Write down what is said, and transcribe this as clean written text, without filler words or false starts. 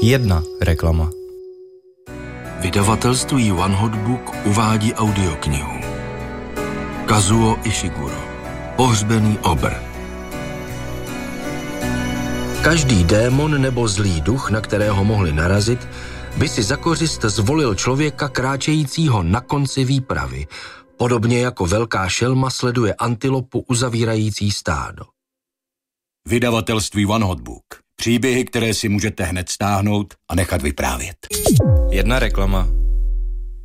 1 reklama. Vydavatelství One Hot Book uvádí audioknihu Kazuo Ishiguro, Pohřbený obr. Každý démon nebo zlý duch, na kterého mohli narazit, by si za kořist zvolil člověka kráčejícího na konci výpravy, podobně jako velká šelma sleduje antilopu uzavírající stádo. Vydavatelství One Hot Book. Příběhy, které si můžete hned stáhnout a nechat vyprávět. 1 reklama.